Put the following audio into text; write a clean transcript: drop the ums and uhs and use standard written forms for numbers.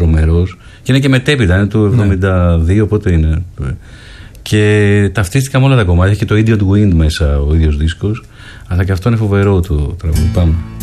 τρομερός. Και είναι και μετέπειτα, είναι του 72, πότε είναι. Και ταυτίστηκα με όλα τα κομμάτια και το Idiot Wind μέσα ο ίδιος δίσκος. Αλλά και αυτό είναι φοβερό το τραγούδι. Πάμε.